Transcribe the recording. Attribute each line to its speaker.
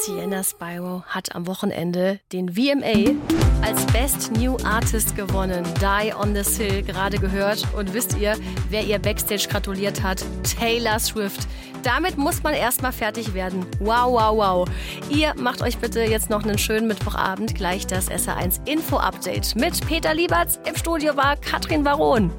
Speaker 1: Sienna Spyro hat am Wochenende den VMA als Best New Artist gewonnen. Die on the Sill gerade gehört. Und wisst ihr, wer ihr Backstage gratuliert hat? Taylor Swift. Damit muss man erstmal fertig werden. Wow, wow, wow. Ihr macht euch bitte jetzt noch einen schönen Mittwochabend. Gleich das SR1 Info-Update mit Peter Lieberts. Im Studio war Katrin Baron.